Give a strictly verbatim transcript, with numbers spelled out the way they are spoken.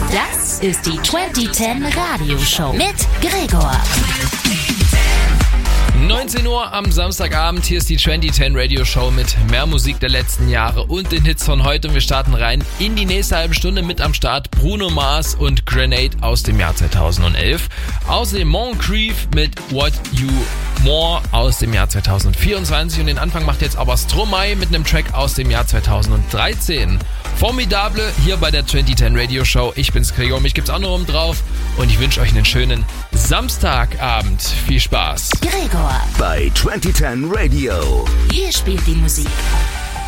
Das ist die zwanzig zehn Radioshow mit Gregor. neunzehn Uhr am Samstagabend, hier ist die zwanzig zehn Radio Show mit mehr Musik der letzten Jahre und den Hits von heute. Und wir starten rein in die nächste halbe Stunde. Mit am Start Bruno Mars und Grenade aus dem Jahr zweitausendelf. Außerdem Moncrief mit What You More aus dem Jahr zweitausendvierundzwanzig. Und den Anfang macht jetzt aber Stromae mit einem Track aus dem Jahr zweitausenddreizehn. Formidable hier bei der zwanzig zehn Radio Show. Ich bin's Gregor, mich gibt's auch noch oben drauf. Und ich wünsche euch einen schönen Samstagabend. Viel Spaß. Gregor bei zwanzig zehn Radio. Hier spielt die Musik.